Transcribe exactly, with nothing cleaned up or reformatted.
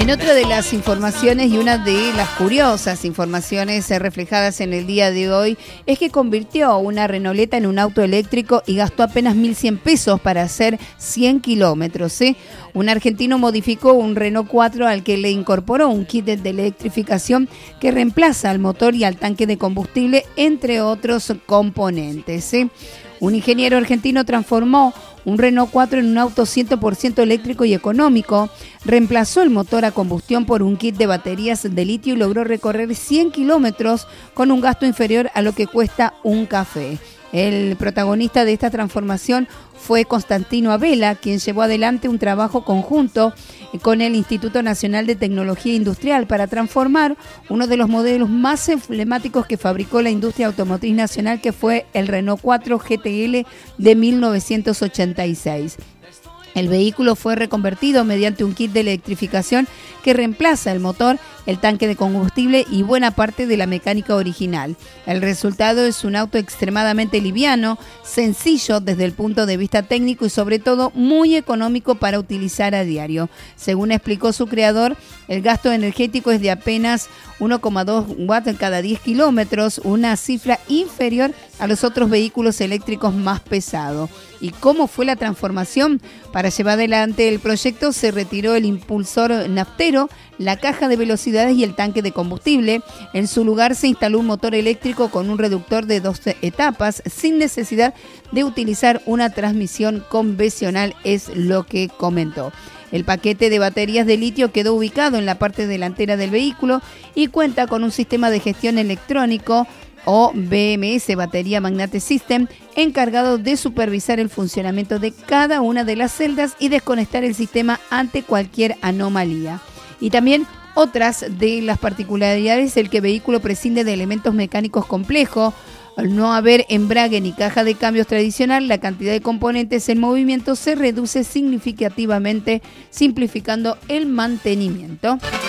En otra de las informaciones y una de las curiosas informaciones reflejadas en el día de hoy es que convirtió una Renauleta en un auto eléctrico y gastó apenas mil cien pesos para hacer cien kilómetros. ¿eh? Un argentino modificó un Renault cuatro al que le incorporó un kit de electrificación que reemplaza al motor y al tanque de combustible, entre otros componentes. ¿eh? Un ingeniero argentino transformó un Renault cuatro en un auto cien por ciento eléctrico y económico, reemplazó el motor a combustión por un kit de baterías de litio y logró recorrer cien kilómetros con un gasto inferior a lo que cuesta un café. El protagonista de esta transformación fue Constantino Abela, quien llevó adelante un trabajo conjunto con el Instituto Nacional de Tecnología Industrial para transformar uno de los modelos más emblemáticos que fabricó la industria automotriz nacional, que fue el Renault cuatro G T L de mil novecientos ochenta y seis. El vehículo fue reconvertido mediante un kit de electrificación que reemplaza el motor, el tanque de combustible y buena parte de la mecánica original. El resultado es un auto extremadamente liviano, sencillo desde el punto de vista técnico y sobre todo muy económico para utilizar a diario. Según explicó su creador, el gasto energético es de apenas uno coma dos watts cada diez kilómetros, una cifra inferior a los otros vehículos eléctricos más pesados. ¿Y cómo fue la transformación? Para llevar adelante el proyecto se retiró el impulsor naftero, la caja de velocidades y el tanque de combustible. En su lugar se instaló un motor eléctrico con un reductor de dos etapas sin necesidad de utilizar una transmisión convencional, es lo que comentó. El paquete de baterías de litio quedó ubicado en la parte delantera del vehículo y cuenta con un sistema de gestión electrónico o B M S, Batería Magnetic System, encargado de supervisar el funcionamiento de cada una de las celdas y desconectar el sistema ante cualquier anomalía. Y también otras de las particularidades: el que el vehículo prescinde de elementos mecánicos complejos. Al no haber embrague ni caja de cambios tradicional, la cantidad de componentes en movimiento se reduce significativamente, simplificando el mantenimiento.